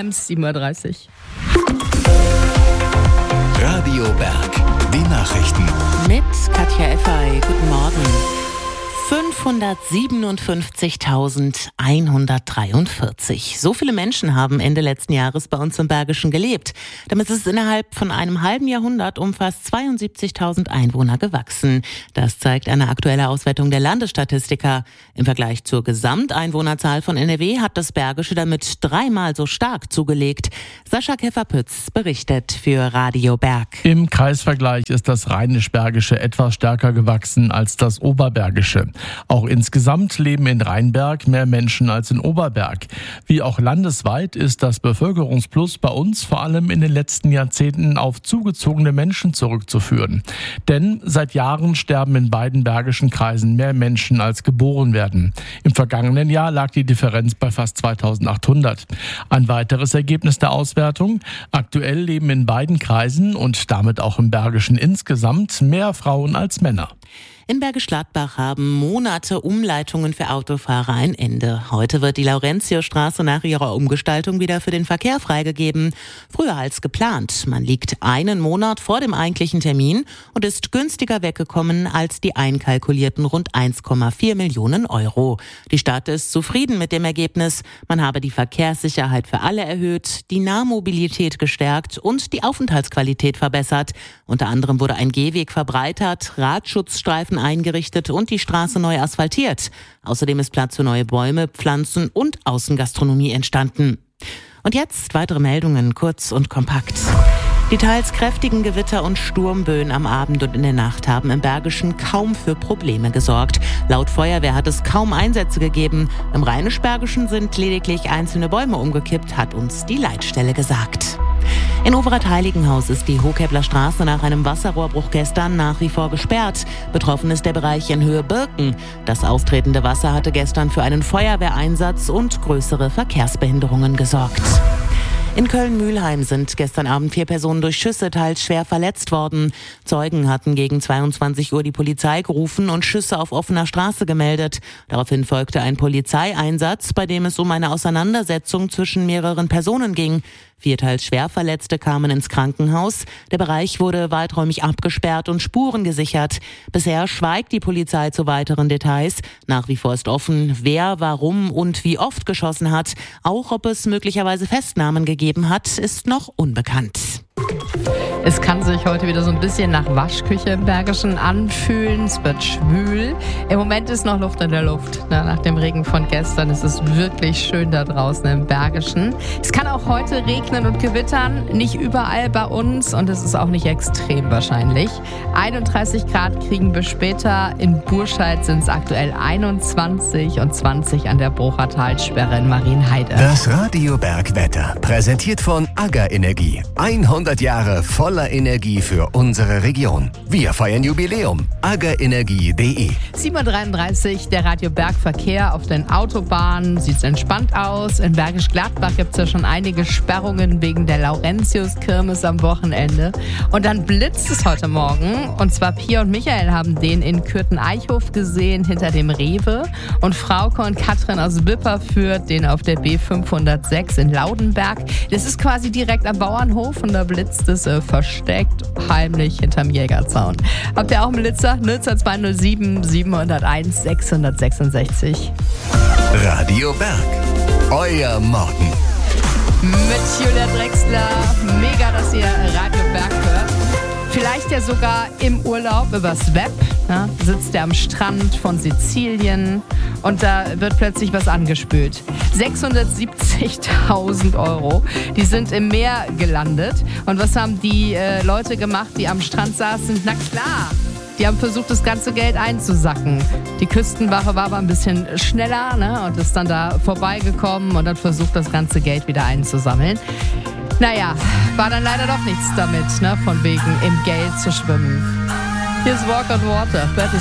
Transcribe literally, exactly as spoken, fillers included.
Mülheim, sieben Uhr dreißig. Radio Berg, die Nachrichten. Mit Katja Effay. Guten Morgen. fünfhundertsiebenundfünfzigtausendeinhundertdreiundvierzig. So viele Menschen haben Ende letzten Jahres bei uns im Bergischen gelebt. Damit ist es innerhalb von einem halben Jahrhundert um fast zweiundsiebzigtausend Einwohner gewachsen. Das zeigt eine aktuelle Auswertung der Landesstatistiker. Im Vergleich zur Gesamteinwohnerzahl von N R W hat das Bergische damit dreimal so stark zugelegt. Sascha Käfer-Pütz berichtet für Radio Berg. Im Kreisvergleich ist das Rheinisch-Bergische etwas stärker gewachsen als das Oberbergische. Auch insgesamt leben in Rheinberg mehr Menschen als in Oberberg. Wie auch landesweit ist das Bevölkerungsplus bei uns vor allem in den letzten Jahrzehnten auf zugezogene Menschen zurückzuführen. Denn seit Jahren sterben in beiden bergischen Kreisen mehr Menschen als geboren werden. Im vergangenen Jahr lag die Differenz bei fast zweitausendachthundert. Ein weiteres Ergebnis der Auswertung: Aktuell leben in beiden Kreisen und damit auch im Bergischen insgesamt mehr Frauen als Männer. In Bergisch Gladbach haben Monate Umleitungen für Autofahrer ein Ende. Heute wird die Laurentiusstraße nach ihrer Umgestaltung wieder für den Verkehr freigegeben. Früher als geplant. Man liegt einen Monat vor dem eigentlichen Termin und ist günstiger weggekommen als die einkalkulierten rund eins Komma vier Millionen Euro. Die Stadt ist zufrieden mit dem Ergebnis. Man habe die Verkehrssicherheit für alle erhöht, die Nahmobilität gestärkt und die Aufenthaltsqualität verbessert. Unter anderem wurde ein Gehweg verbreitert, Radschutzstreifen eingerichtet und die Straße neu asphaltiert. Außerdem ist Platz für neue Bäume, Pflanzen und Außengastronomie entstanden. Und jetzt weitere Meldungen, kurz und kompakt. Die teils kräftigen Gewitter und Sturmböen am Abend und in der Nacht haben im Bergischen kaum für Probleme gesorgt. Laut Feuerwehr hat es kaum Einsätze gegeben. Im Rheinisch-Bergischen sind lediglich einzelne Bäume umgekippt, hat uns die Leitstelle gesagt. In Overath-Heiligenhaus ist die Hohkäppler Straße nach einem Wasserrohrbruch gestern nach wie vor gesperrt. Betroffen ist der Bereich in Höhe Birken. Das austretende Wasser hatte gestern für einen Feuerwehreinsatz und größere Verkehrsbehinderungen gesorgt. In Köln-Mülheim sind gestern Abend vier Personen durch Schüsse teils schwer verletzt worden. Zeugen hatten gegen zweiundzwanzig Uhr die Polizei gerufen und Schüsse auf offener Straße gemeldet. Daraufhin folgte ein Polizeieinsatz, bei dem es um eine Auseinandersetzung zwischen mehreren Personen ging. Vier teils Schwerverletzte kamen ins Krankenhaus. Der Bereich wurde weiträumig abgesperrt und Spuren gesichert. Bisher schweigt die Polizei zu weiteren Details. Nach wie vor ist offen, wer, warum und wie oft geschossen hat. Auch ob es möglicherweise Festnahmen gegeben hat, ist noch unbekannt. Es kann sich heute wieder so ein bisschen nach Waschküche im Bergischen anfühlen. Es wird schwül. Im Moment ist noch Luft in der Luft. Na, nach dem Regen von gestern ist es wirklich schön da draußen im Bergischen. Es kann auch heute regnen und gewittern. Nicht überall bei uns und es ist auch nicht extrem wahrscheinlich. einunddreißig Grad kriegen wir später. In Burscheid sind es aktuell einundzwanzig und zwanzig an der Brucher Talsperre in Marienheide. Das Radio Berg Wetter, präsentiert von AGA Energie. hundert Jahre voller Energie für unsere Region. Wir feiern Jubiläum. agaenergie punkt de. sieben Uhr dreiunddreißig, der Radio Berg Verkehr auf den Autobahnen. Sieht entspannt aus. In Bergisch Gladbach gibt es ja schon einige Sperrungen wegen der Laurentius-Kirmes am Wochenende. Und dann blitzt es heute Morgen. Und zwar Pia und Michael haben den in Kürten-Eichhof gesehen, hinter dem Rewe. Und Frauke und Katrin aus Wipperfürth den auf der B fünfhundertsechs in Laudenberg. Das ist quasi direkt am Bauernhof und da blitzt es äh, versteckt, heimlich hinterm Jägerzaun. Habt ihr auch einen Blitzer? null zwei null sieben sieben null eins sechs sechs sechs. Radio Berg, euer Morgen. Mit Julia Drexler. Mega, dass ihr Radio Berg hört. Vielleicht ja sogar im Urlaub übers Web. Ja, sitzt er am Strand von Sizilien und da wird plötzlich was angespült. sechshundertsiebzigtausend Euro, die sind im Meer gelandet. Und was haben die äh, Leute gemacht, die am Strand saßen? Na klar, die haben versucht, das ganze Geld einzusacken. Die Küstenwache war aber ein bisschen schneller, ne, und ist dann da vorbeigekommen und hat versucht, das ganze Geld wieder einzusammeln. Naja, war dann leider doch nichts damit, ne, von wegen im Geld zu schwimmen. Hier ist Walk on Water.